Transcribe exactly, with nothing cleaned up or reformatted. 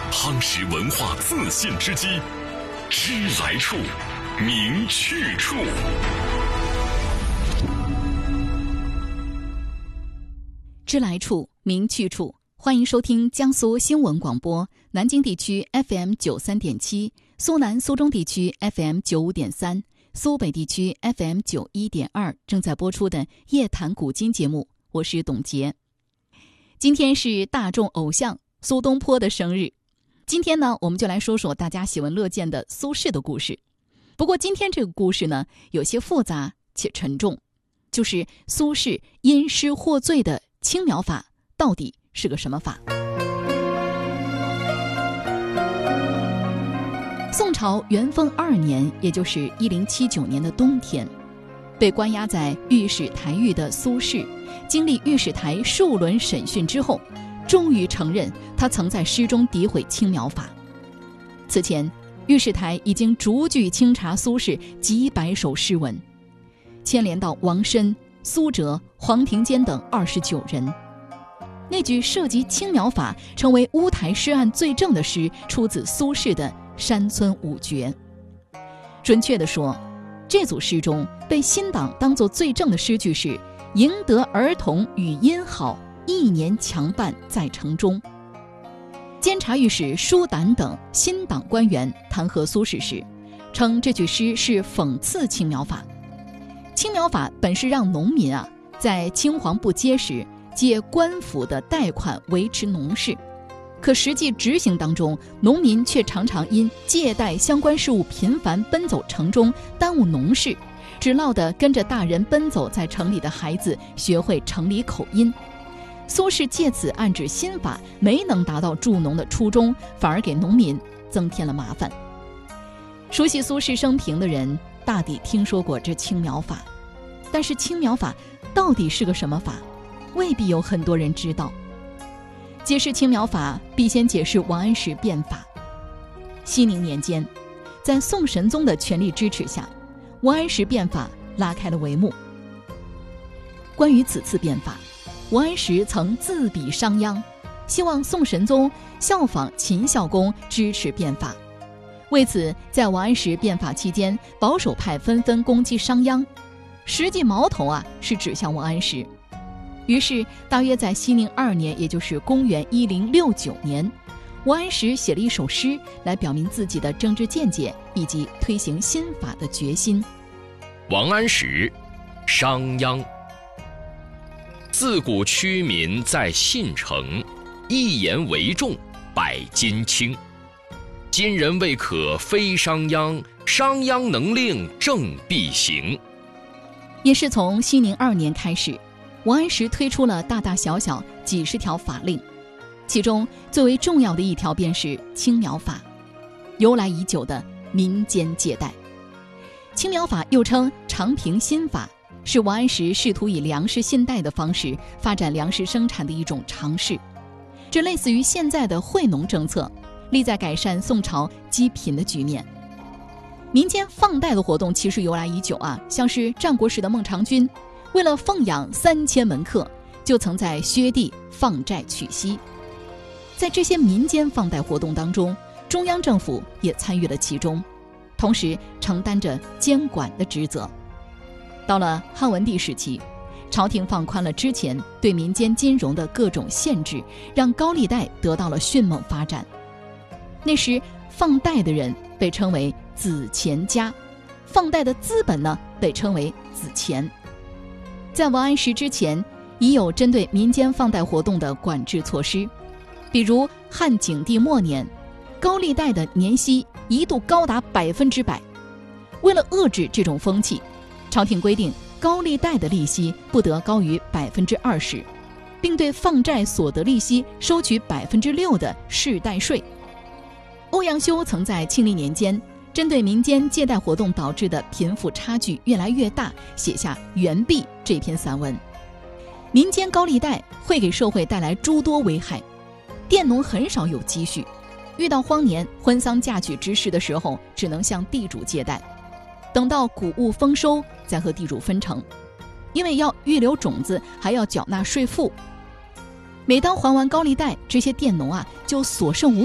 夯实文化自信之基，知来处，明去处。 知来处，明去处。欢迎收听江苏新闻广播，南京地区 F M 九三点七，苏南苏中地区 F M 九五点三，苏北地区 F M 九一点二正在播出的夜谈古今节目，我是董洁。今天是大众偶像苏东坡的生日，今天呢，我们就来说说大家喜闻乐见的苏轼的故事。不过今天这个故事呢，有些复杂且沉重，就是苏轼因诗获罪的青苗法到底是个什么法？宋朝元丰二年，也就是一零七九年的冬天，被关押在御史台狱的苏轼，经历御史台数轮审讯之后，终于承认他曾在诗中诋毁青苗法。此前，御史台已经逐句清查苏轼几百首诗文，牵连到王申、苏辙、黄庭坚等二十九人。那句涉及青苗法成为乌台诗案罪证的诗，出自苏轼的《山村五绝》。准确地说，这组诗中被新党当作罪证的诗句是“赢得儿童语音好，一年强办在城中”。监察御史舒胆等新党官员弹劾苏轼时，称这句诗是讽刺青苗法。青苗法本是让农民啊，在青黄不接时借官府的贷款维持农事，可实际执行当中，农民却常常因借贷相关事务频繁奔走城中，耽误农事，只落得跟着大人奔走在城里的孩子学会城里口音。苏轼借此暗指新法没能达到助农的初衷，反而给农民增添了麻烦。熟悉苏轼生平的人大抵听说过这青苗法，但是青苗法到底是个什么法，未必有很多人知道。解释青苗法，必先解释王安石变法。熙宁年间，在宋神宗的全力支持下，王安石变法拉开了帷幕。关于此次变法，王安石曾自比商鞅，希望宋神宗效仿秦孝公支持变法。为此，在王安石变法期间，保守派纷纷攻击商鞅，实际矛头啊是指向王安石。于是大约在熙宁二年，也就是公元一零六九年，王安石写了一首诗来表明自己的政治见解以及推行新法的决心。 王安石，商鞅。自古屈民在信诚，一言为重，百金轻。今人未可非商鞅，商鞅能令政必行。 也是从熙宁二年开始，王安石推出了大大小小几十条法令，其中最为重要的一条便是青苗法，由来已久的民间借贷。青苗法又称长平新法，是王安石试图以粮食信贷的方式发展粮食生产的一种尝试。这类似于现在的惠农政策，力在改善宋朝积贫的局面。民间放贷的活动其实由来已久啊，像是战国时的孟尝君，为了奉养三千门客，就曾在薛地放债取息。在这些民间放贷活动当中，中央政府也参与了其中，同时承担着监管的职责。到了汉文帝时期，朝廷放宽了之前对民间金融的各种限制，让高利贷得到了迅猛发展。那时放贷的人被称为子钱家，放贷的资本呢被称为子钱。在王安石之前，已有针对民间放贷活动的管制措施，比如汉景帝末年，高利贷的年息一度高达百分之百。为了遏制这种风气，朝廷规定高利贷的利息不得高于百分之二十，并对放债所得利息收取百分之六的世代税。欧阳修曾在庆历年间，针对民间借贷活动导致的贫富差距越来越大，写下《援币》这篇散文。民间高利贷会给社会带来诸多危害，佃农很少有积蓄，遇到荒年、婚丧嫁娶之事的时候，只能向地主借贷，等到谷物丰收再和地主分成，因为要预留种子，还要缴纳税赋。每当还完高利贷，这些佃农啊就所剩无